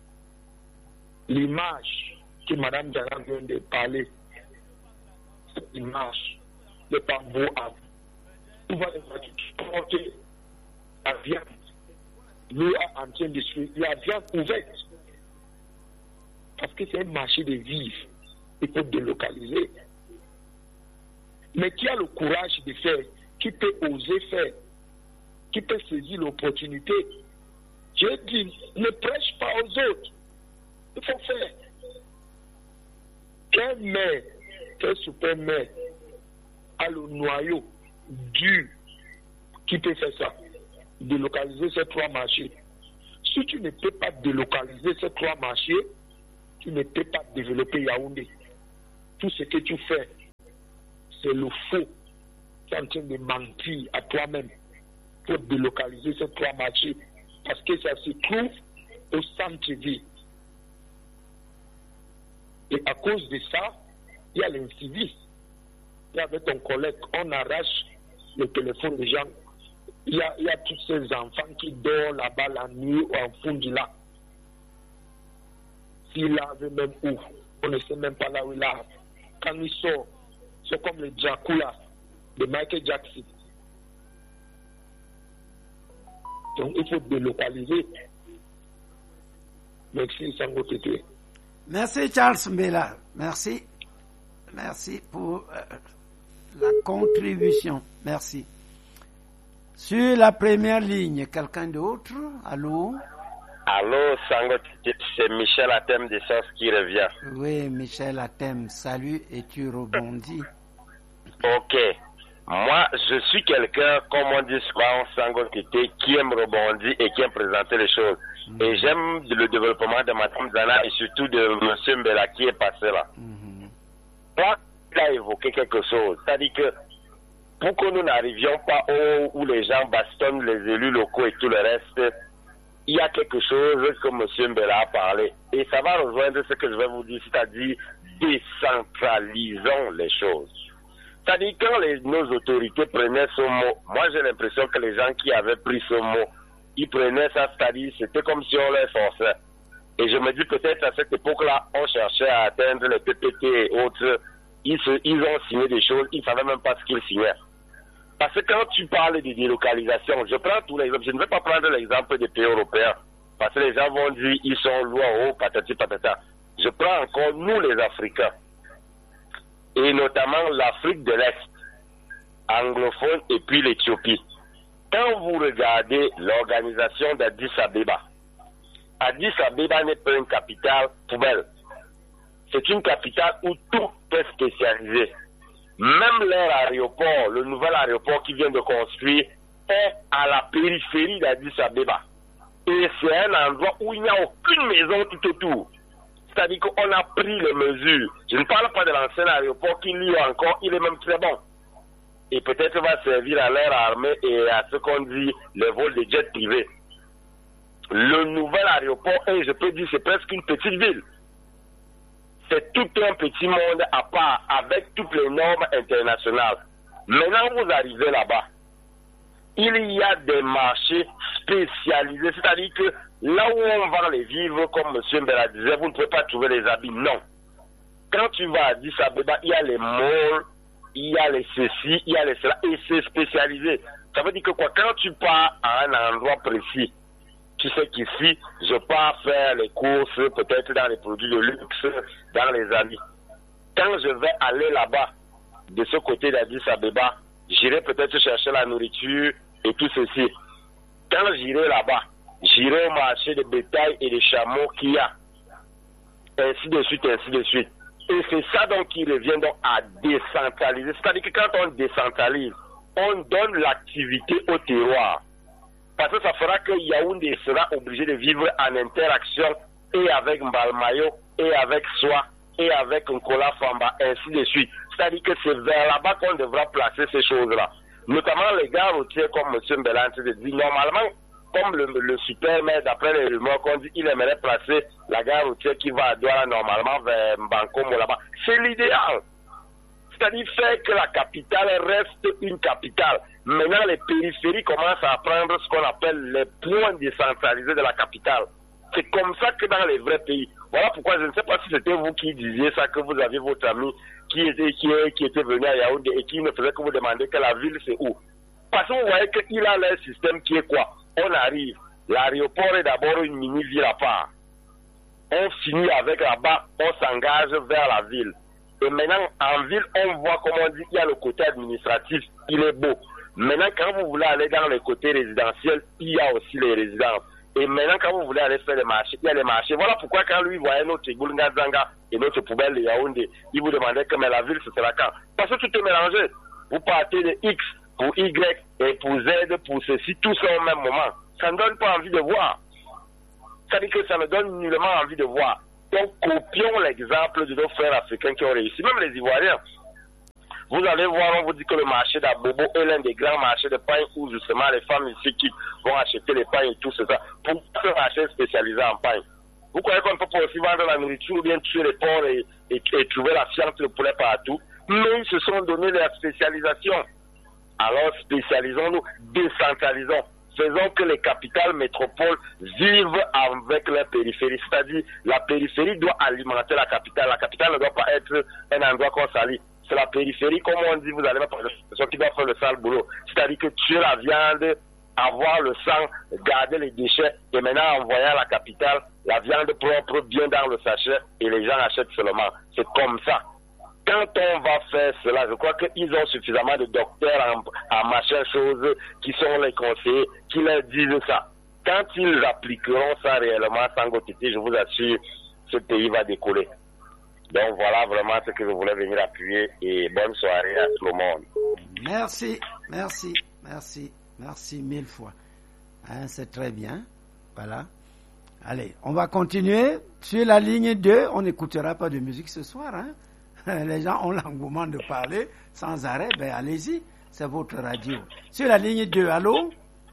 l'image que Mme Diana vient de parler, cette image n'est pas beau à vous. On va les voitures porter la viande. Nous sommes en train de suivre la viande ouverte. Parce que c'est un marché de vivre. Il faut délocaliser. Mais qui a le courage de faire, qui peut oser faire, qui peut saisir l'opportunité? J'ai dit, ne prêche pas aux autres. Il faut faire. Quel maire, quel super maire a le noyau dur qui peut faire ça? Délocaliser ces trois marchés. Si tu ne peux pas délocaliser ces trois marchés, tu ne peux pas développer Yaoundé. Tout ce que tu fais, c'est le faux. Tu es en train de mentir à toi-même pour délocaliser ces trois marchés. Parce que ça se trouve au centre-ville. Et à cause de ça, il y a l'incivisme. Et avec ton collègue, on arrache le téléphone des gens. Il y a, il y a tous ces enfants qui dorment là-bas la nuit ou en fond du lac. S'il lave même où, on ne sait même pas là où il lave. Quand il sort, c'est comme le Dracula de Michael Jackson. Donc il faut délocaliser. Merci, Sango Tété. Merci Charles Mbela. Merci. Merci pour euh, la contribution. Merci. Sur la première ligne, quelqu'un d'autre? Allô? Allô, Sango Tété, c'est Michel Atem de Sens qui revient. Oui, Michel Atem, salut et tu rebondis. Ok. Moi, je suis quelqu'un, comme on dit souvent, Sango Tété, qui aime rebondir et qui aime présenter les choses. Mmh. Et j'aime le développement de Mme Zana et surtout de M. Mbela qui est passé là. Mmh. Moi, il a évoqué quelque chose. C'est-à-dire que pour que nous n'arrivions pas au, où les gens bastonnent les élus locaux et tout le reste, il y a quelque chose que M. Mbela a parlé. Et ça va rejoindre ce que je vais vous dire, c'est-à-dire décentralisons les choses. C'est-à-dire quand les, nos autorités prenaient ce mot, moi j'ai l'impression que les gens qui avaient pris ce mot, ils prenaient ça, c'est-à-dire c'était comme si on les forçait. Et je me dis peut-être à cette époque-là, on cherchait à atteindre les P P T et autres. Ils, se, ils ont signé des choses, ils ne savaient même pas ce qu'ils signaient. Parce que quand tu parles de délocalisation, je prends tous les exemples, je ne vais pas prendre l'exemple des pays européens, parce que les gens vont dire ils sont loin, oh, patati patata. Je prends encore nous les Africains, et notamment l'Afrique de l'Est, anglophone, et puis l'Éthiopie. Quand vous regardez l'organisation d'Addis Abeba, Addis Abeba n'est pas une capitale poubelle. C'est une capitale où tout est spécialisé. Même leur aéroport, le nouvel aéroport qui vient de construire, est à la périphérie d'Addis Abeba. Et c'est un endroit où il n'y a aucune maison tout autour. C'est-à-dire qu'on a pris les mesures. Je ne parle pas de l'ancien aéroport qui lui encore, il est même très bon. Et peut-être va servir à l'air armée et à ce qu'on dit les vols de jets privés. Le nouvel aéroport, et je peux dire, c'est presque une petite ville. C'est tout un petit monde à part avec toutes les normes internationales. Maintenant, vous arrivez là-bas. Il y a des marchés spécialisés, c'est-à-dire que là où on va les vivre, comme M. Mbela disait, vous ne pouvez pas trouver les habits. Non. Quand tu vas à Addis Abeba, il y a les malls, il y a les ceci, il y a les cela, et c'est spécialisé. Ça veut dire que quoi, quand tu pars à un endroit précis, tu sais qu'ici, je pars faire les courses, peut-être dans les produits de luxe, dans les habits. Quand je vais aller là-bas, de ce côté d'Addis Abeba, j'irai peut-être chercher la nourriture et tout ceci. Quand j'irai là-bas, j'irai au marché de bétail et de chameaux qu'il y a. Ainsi de suite, ainsi de suite. Et c'est ça donc qui revient donc à décentraliser. C'est-à-dire que quand on décentralise, on donne l'activité au terroir. Parce que ça fera que Yaoundé sera obligé de vivre en interaction et avec Mbalmayo, et avec Soi, et avec Nkola Famba, ainsi de suite. C'est-à-dire que c'est vers là-bas qu'on devra placer ces choses-là. Notamment les gars routiers comme M. Mbela dit, normalement, comme le, le super maire, d'après les rumeurs qu'on dit, il aimerait placer la gare routière qui va à Douala normalement vers Mbankomo là-bas. C'est l'idéal. C'est-à-dire faire que la capitale reste une capitale. Maintenant, les périphéries commencent à prendre ce qu'on appelle les points décentralisés de la capitale. C'est comme ça que dans les vrais pays. Voilà pourquoi je ne sais pas si c'était vous qui disiez ça, que vous aviez votre ami qui était, qui, qui était venu à Yaoundé et qui ne faisait que vous demander que la ville c'est où. Parce que vous voyez qu'il a leur système qui est quoi? On arrive, l'aéroport est d'abord une mini-ville à part. On finit avec là-bas, on s'engage vers la ville. Et maintenant, en ville, on voit, comme on dit, il y a le côté administratif, il est beau. Maintenant, quand vous voulez aller dans le côté résidentiel, il y a aussi les résidences. Et maintenant, quand vous voulez aller faire les marchés, il y a les marchés. Voilà pourquoi quand lui voyait notre Goulanga Zanga et notre poubelle de Yaoundé, il vous demandait que mais la ville, ce sera quand? Parce que tout est mélangé. Vous partez de X pour Y et pour Z, pour ceci, tout ça au même moment. Ça ne donne pas envie de voir. Ça dit que ça ne donne nullement envie de voir. Donc, copions l'exemple de nos frères africains qui ont réussi, même les Ivoiriens. Vous allez voir, on vous dit que le marché d'Abobo est l'un des grands marchés de pain où justement les femmes ici qui vont acheter les pains et tout ça. Pour ce marché spécialisé en pain. Vous croyez qu'on peut pas aussi vendre la nourriture ou bien tuer les porcs et, et, et trouver la fiente de poulet partout? Mais ils se sont donné leur spécialisation. Alors spécialisons-nous, décentralisons. Faisons que les capitales métropoles vivent avec la périphérie. C'est-à-dire, la périphérie doit alimenter la capitale. La capitale ne doit pas être un endroit qu'on salit. C'est la périphérie, comme on dit, vous allez pas parler de ce qui doit faire le sale boulot. C'est-à-dire que tuer la viande, avoir le sang, garder les déchets, et maintenant envoyer à la capitale la viande propre bien dans le sachet, et les gens achètent seulement. C'est comme ça. Quand on va faire cela, je crois qu'ils ont suffisamment de docteurs en, en machin chose qui sont les conseillers, qui leur disent ça. Quand ils appliqueront ça réellement sans Gotiti, je vous assure, ce pays va décoller. Donc voilà vraiment ce que je voulais venir appuyer et bonne soirée à tout le monde. Merci, merci, merci, merci mille fois. Hein, c'est très bien. Voilà. Allez, on va continuer. Sur la ligne deux, on n'écoutera pas de musique ce soir. Hein. Les gens ont l'engouement de parler sans arrêt. Ben allez-y, c'est votre radio. Sur la ligne deux, allô?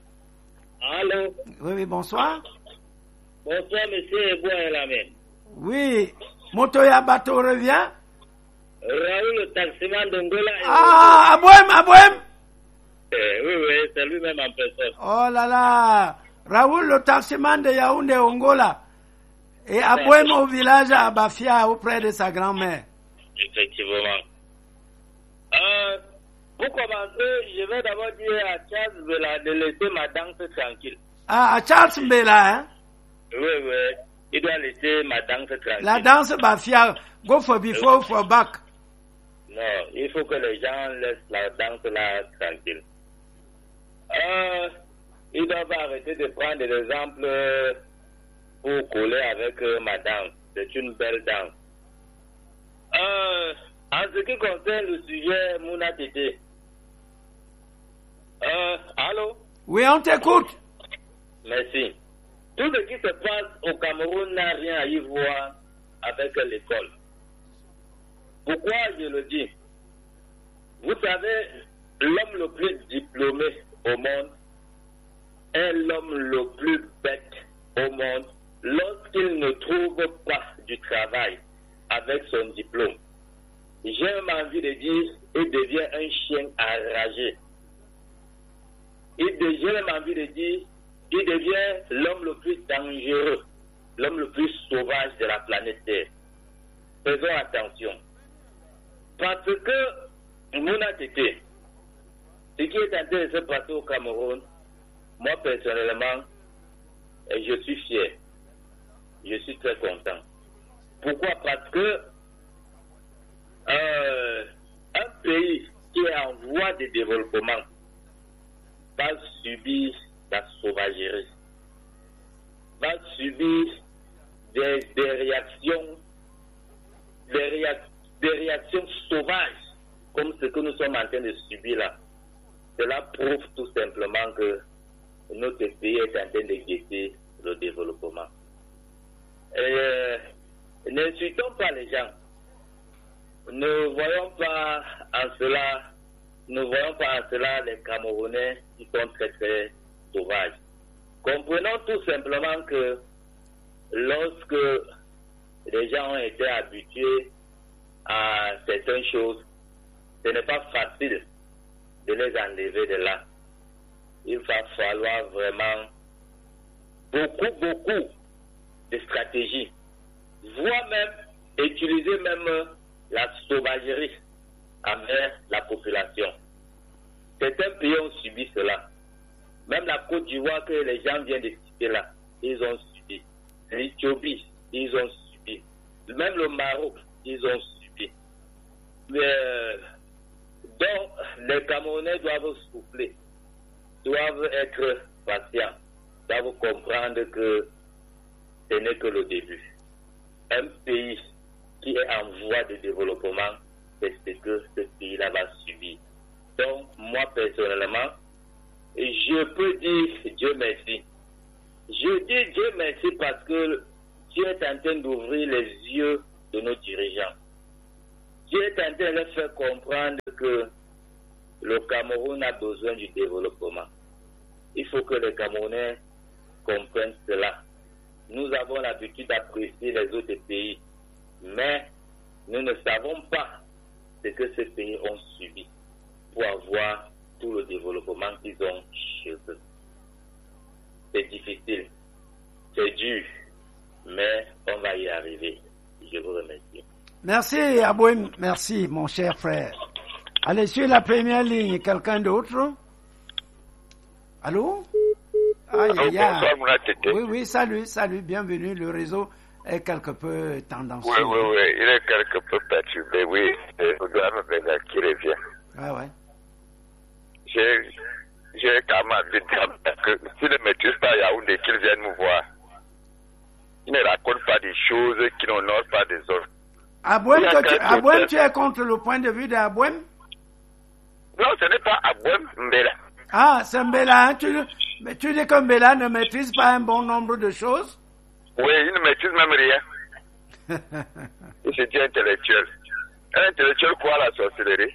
Allô? Oui, oui, bonsoir. Bonsoir, monsieur Ebouen Lamé. Oui, Motoya Bato revient. Raoul, le taximan d'Angola. Ah, Abouem, Abouem. Eh, oui, oui, c'est lui-même en personne. Oh là là, Raoul, le taximan de Yaoundé, Angola. Et Abouem au village à Bafia, auprès de sa grand-mère. Effectivement. Euh, pour commencer, je vais d'abord dire à Charles Mbela de laisser ma danse tranquille. Ah, à Charles Mbela, hein? Oui, oui. Il doit laisser ma danse tranquille. La danse Bafia, go for before, for back. Non, il faut que les gens laissent la danse là tranquille. Euh, ils doivent arrêter de prendre des exemples pour coller avec euh, ma danse. C'est une belle danse. Euh, en ce qui concerne le sujet Mouna Tété, euh, allô? Oui, on t'écoute. Merci. Tout ce qui se passe au Cameroun n'a rien à y voir avec l'école. Pourquoi je le dis? Vous savez, l'homme le plus diplômé au monde est l'homme le plus bête au monde lorsqu'il ne trouve pas du travail avec son diplôme. J'ai même envie de dire, il devient un chien enragé. J'ai même envie de dire, il devient l'homme le plus dangereux, l'homme le plus sauvage de la planète Terre. Faisons attention. Parce que Mouna Tété, ce qui est en train de se passer au Cameroun, moi personnellement, je suis fier. Je suis très content. Pourquoi? Parce que euh, un pays qui est en voie de développement va subir la sauvagerie, va subir des, des réactions, des, réac des réactions sauvages, comme ce que nous sommes en train de subir là. Cela prouve tout simplement que notre pays est en train de guetter le développement. Euh, N'insultons pas les gens. Ne voyons pas en cela, ne voyons pas en cela les Camerounais qui sont très très sauvages. Comprenons tout simplement que lorsque les gens ont été habitués à certaines choses, ce n'est pas facile de les enlever de là. Il va falloir vraiment beaucoup, beaucoup de stratégies, voire même utiliser même la sauvagerie envers la population. Certains pays ont subi cela. Même la Côte d'Ivoire que les gens viennent de citer là, ils ont subi. L'Éthiopie, ils ont subi. Même le Maroc, ils ont subi. Mais, euh, donc, les Camerounais doivent souffler, doivent être patients, doivent comprendre que ce n'est que le début. Un pays qui est en voie de développement, c'est ce que ce pays-là va subir. Donc, moi, personnellement, je peux dire Dieu merci. Je dis Dieu merci parce que Dieu est en train d'ouvrir les yeux de nos dirigeants. Dieu est en train de leur faire comprendre que le Cameroun a besoin du développement. Il faut que les Camerounais comprennent cela. Nous avons l'habitude d'apprécier les autres pays, mais nous ne savons pas ce que ces pays ont subi pour avoir tout le développement qu'ils ont chez eux. C'est difficile, c'est dur, mais on va y arriver. Je vous remercie. Merci, Abouem. Merci, mon cher frère. Allez, sur la première ligne, quelqu'un d'autre? Allô? Aïe, aïe, aïe. Oui, oui, salut, salut, bienvenue. Le réseau est quelque peu tendancieux. Oui, oui, oui, il est quelque peu perturbé, oui. C'est Oudouame Benga qui revient. Ah ouais. J'ai, j'ai quand même envie de dire que s'ils ne maîtrisent pas Yaoundé, qu'ils viennent me voir. Ils ne racontent pas des choses qui n'honorent pas des autres. Abouem, tu, Abouem, tu es contre le point de vue d'Abouem? Non, ce n'est pas Abouem, Mbela. Ah, c'est Mbela. Hein? Tu, mais tu dis que Mbela ne maîtrise pas un bon nombre de choses? Oui, il ne maîtrise même rien. Il se dit intellectuel. Un intellectuel quoi la sorcellerie?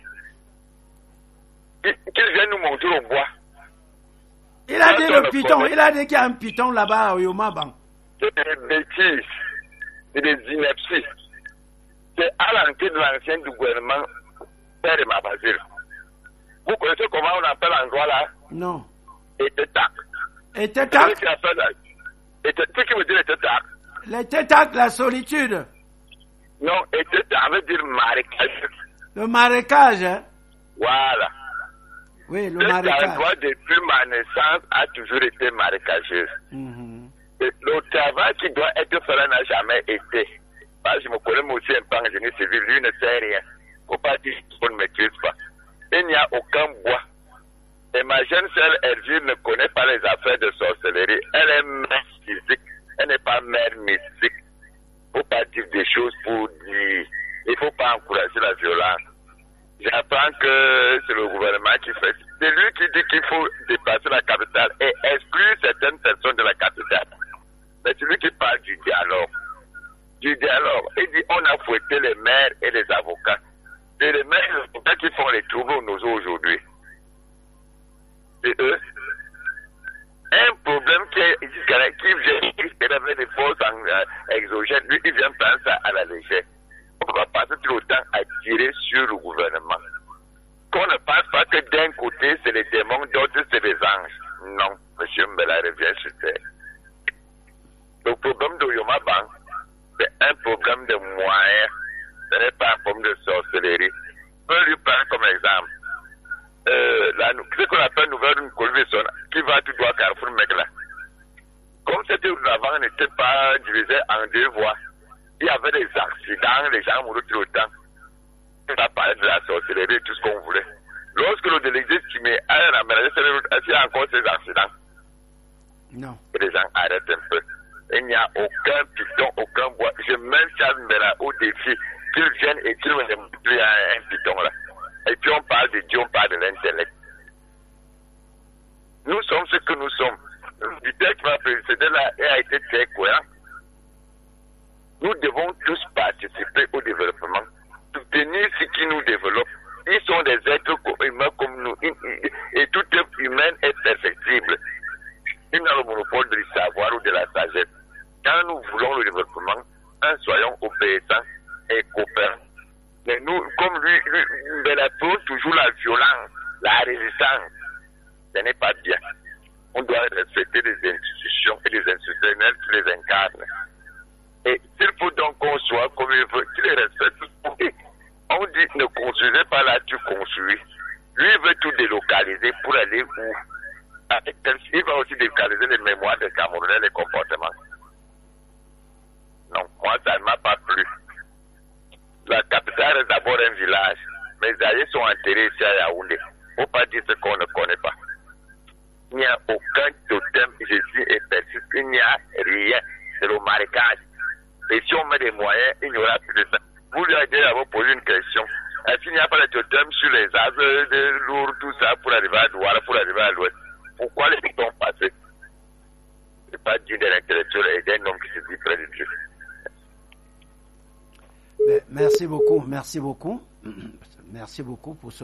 Qu'il vienne nous montrer au bois. Il a dit le python. Il a dit qu'il y a un python là-bas au Yomaban. C'est des bêtises. C'est des inepties. C'est à l'entrée de l'ancien du gouvernement Père et Mabazil. Vous connaissez comment on appelle l'endroit là? Non. Etetak. Etetak? Qu'est-ce qui veut dire Etetak? L'Etetak, la solitude. Non, Etetak veut dire marécage. Le marécage, hein? Voilà. Oui, le Cet marécage. endroit, depuis ma naissance, a toujours été marécageux. Mm-hmm. Le travail qui doit être fait n'a jamais été. Bah, je me connais moi aussi un peu en génie civil, lui ne sait rien. Il ne faut pas dire qu'on ne maîtrise pas. Il n'y a aucun bois. Et ma jeune sœur, Herville, ne connaît pas les affaires de sorcellerie. Elle est mère physique. Elle n'est pas mère mystique. Il ne faut pas dire des choses pour dire. Il ne faut pas encourager la violence. J'apprends que c'est le gouvernement qui fait. C'est lui qui dit qu'il faut déplacer la capitale et exclure certaines personnes de la capitale. Mais c'est lui qui parle du dialogue. Du dialogue. Il dit on a fouetté les maires et les avocats. C'est les maires et les avocats qui font les troubles aux nos aujourd'hui. C'est eux. Un problème qui, est, qui vient, qui révèle des forces exogènes, lui, il vient prendre ça à la légère. On ne va pas passer tout le temps à tirer sur le gouvernement. Qu'on ne pense pas que d'un côté c'est les démons, d'autre c'est les anges. Non, M. Mbela revient sur terre. Le problème de Yomaban, c'est un problème de moyens. Ce n'est pas un problème de sorcellerie. Je peux lui prendre comme exemple. Euh, la, ce qu'on appelle nouvelle Nkolveson, qui va tout droit Carrefour Megla. Comme cette route d'avant n'était pas divisée en deux voies, il y avait des accidents, les gens mouraient tout le temps. On a parlé de la sorcellerie, tout ce qu'on voulait. Lorsque le délégué estimé a aménagé cette route, est-ce qu'il y a encore ces accidents? Non. Et les gens arrêtent un peu. Il n'y a aucun piton, aucun bois. Je mets Charles Mbela au défi qu'il vienne et qu'il me démontre un, un piton là. Et puis on parle de Dieu, on parle de l'intellect. Nous sommes ce que nous sommes. Le leader qui m'a précédé là a été très cohérent. Nous devons tous participer au développement, soutenir ce qui nous développe. Ils sont des êtres humains comme nous. Et tout être humain est perfectible. Ils n'ont le monopole du savoir ou de la sagesse. Quand nous voulons le développement, hein, soyons obéissants et coopérants. Mais nous, comme lui, lui, lui toujours la violence, la résistance. Ce n'est pas bien. On doit respecter les institutions et les institutionnels qui les incarnent. Et s'il faut donc qu'on soit comme il veut, qu'il les respecte. On dit ne construisez pas là, tu construis. Lui, il veut tout délocaliser pour aller où? Avec, il va aussi délocaliser les mémoires des Camerounais, les comportements. Non, moi, ça ne m'a pas plu. La capitale est d'abord un village. Mes aïeux sont enterrés ici à Yaoundé. Il ne faut pas dire ce qu'on ne connaît pas. Il n'y a aucun totem, je dis et persiste. Il n'y a rien. C'est le marécage. Et si on met des moyens, il n'y aura plus de ça. Vous lui avez déjà posé une question. Est-ce qu'il n'y a pas de totem sur les arbres, de lourds, tout ça, pour arriver à Douala, pour arriver à l'ouest? Pourquoi les pitons passés? Ce n'est pas dit d'un intellectuel et d'un homme qui se dit près de Dieu. Merci beaucoup, merci beaucoup. Merci beaucoup pour ce